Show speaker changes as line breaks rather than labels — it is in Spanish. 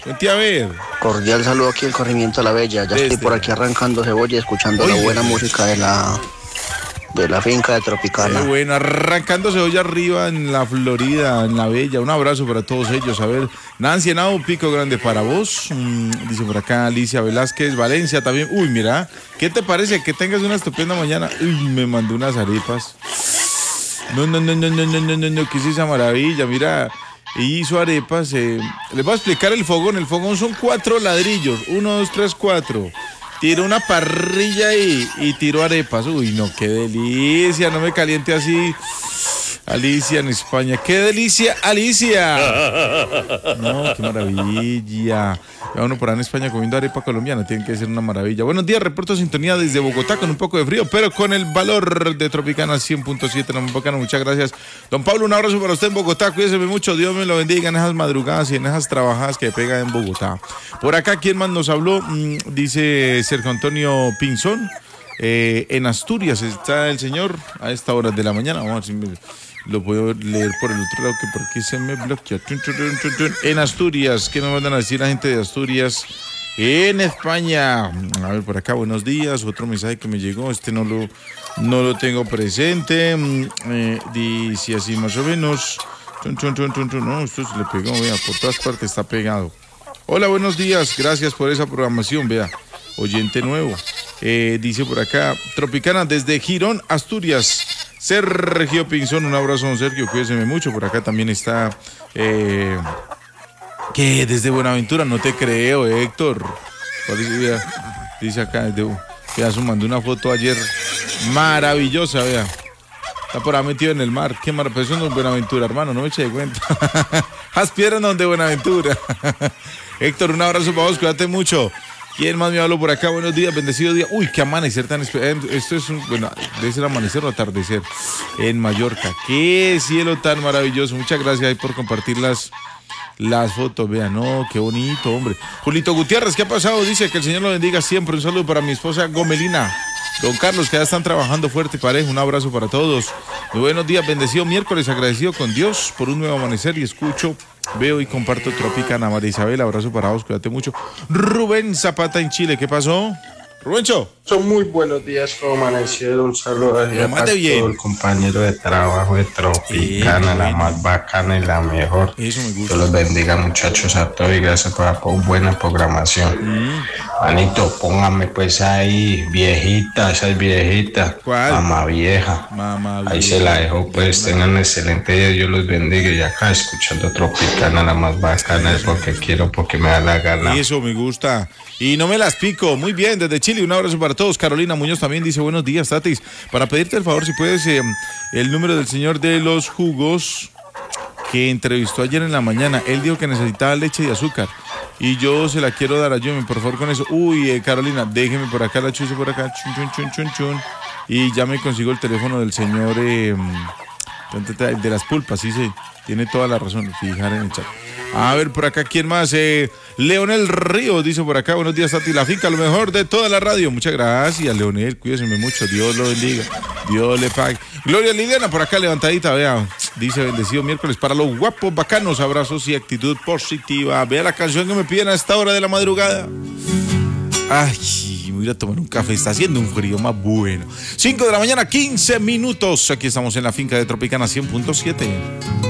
Cuente a ver.
Cordial saludo aquí en Corrimiento a la Bella. Ya estoy por aquí arrancando cebolla, escuchando la buena música de la finca de Tropicana.
Bueno, arrancándose hoy arriba en la Florida, en la Bella. Un abrazo para todos ellos. A ver, Nancy Henao, un pico grande para vos. Dice por acá Alicia Velázquez, Valencia también. Uy, mira, ¿qué te parece? Que tengas una estupenda mañana. Uy, me mandó unas arepas. No, ¿qué es esa maravilla? Mira, hizo arepas. Les voy a explicar el fogón. El fogón son 4 ladrillos. 1, 2, 3, 4. Tiró una parrilla ahí y tiró arepas. Uy, no, qué delicia. No me caliente así. Alicia en España. ¡Qué delicia, Alicia! No, qué maravilla. Ya uno por ahí en España comiendo arepa colombiana. Tiene que ser una maravilla. Buenos días, reporto sintonía desde Bogotá con un poco de frío, pero con el valor de Tropicana 100.7. No me bacano, muchas gracias. Don Pablo, un abrazo para usted en Bogotá. Cuídese mucho. Dios me lo bendiga en esas madrugadas y en esas trabajadas que pega en Bogotá. Por acá, ¿quién más nos habló? Dice Sergio Antonio Pinzón. En Asturias está el señor a esta hora de la mañana. Vamos a ver si lo puedo leer por el otro lado, que por aquí se me bloquea. En Asturias, ¿qué nos mandan a decir la gente de Asturias? En España. A ver, por acá, buenos días. Otro mensaje que me llegó, no lo tengo presente. Dice así más o menos. No, esto se le pegó, vea, por todas partes está pegado. Hola, buenos días, gracias por esa programación, vea. Oyente nuevo. Dice por acá, Tropicana desde Girón, Asturias. Sergio Pinzón, un abrazo, don Sergio, cuídese mucho. Por acá también está, que desde Buenaventura, no te creo, Héctor. Dice acá, vea, mandó una foto ayer maravillosa, vea. Está por ahí metido en el mar. Qué maravilloso, eso no es Buenaventura, hermano, no me eche de cuenta. Haz piedras donde Buenaventura. Héctor, un abrazo para vos, cuídate mucho. ¿Quién más me habló por acá? Buenos días, bendecido día. Uy, qué amanecer tan especial. Esto es debe ser amanecer o atardecer en Mallorca. Qué cielo tan maravilloso. Muchas gracias ahí por compartir las fotos. Vean, no, qué bonito, hombre. Julito Gutiérrez, ¿qué ha pasado? Dice que el Señor lo bendiga siempre. Un saludo para mi esposa Gomelina. Don Carlos, que ya están trabajando fuerte y parejo. Un abrazo para todos. Muy buenos días, bendecido miércoles, agradecido con Dios por un nuevo amanecer y escucho, veo y comparto Tropicana. María Isabel, abrazo para vos, cuídate mucho. Rubén Zapata en Chile, ¿qué pasó? Rubencho.
Son muy buenos días, como amanecieron. Un saludo a todo el compañero de trabajo de Tropicana, la más bacana y la mejor.
Eso me gusta.
Dios los bendiga, muchachos, a todos y gracias por la buena programación. Manito, póngame pues ahí, viejita, esa es viejita.
¿Cuál?
Mamá vieja. Ahí se la dejo, pues tengan un excelente día, Dios los bendiga. Y acá escuchando Tropicana, la más bacana, es porque quiero, porque me da la gana.
Eso me gusta. Y no me las pico. Muy bien, desde Chile, un abrazo para todos. Carolina Muñoz también dice, buenos días, Tatis. Para pedirte el favor, si puedes, el número del señor de los jugos que entrevistó ayer en la mañana. Él dijo que necesitaba leche y azúcar. Y yo se la quiero dar a Jimmy, por favor, con eso. Uy, Carolina, déjeme por acá, la chuse por acá. Chun. Y ya me consigo el teléfono del señor de las pulpas, sí, tiene toda la razón. Fijar en el chat. A ver, por acá, ¿quién más? Leonel Río dice por acá, buenos días, Tati, la finca, lo mejor de toda la radio. Muchas gracias, Leonel, cuídese mucho, Dios lo bendiga, Dios le pague. Gloria Liliana, por acá levantadita, vea, dice, bendecido miércoles para los guapos, bacanos, abrazos y actitud positiva. Vea la canción que me piden a esta hora de la madrugada. Ay, voy a ir a tomar un café, está haciendo un frío más bueno. 5 de la mañana, 15 minutos, aquí estamos en la finca de Tropicana 100.7.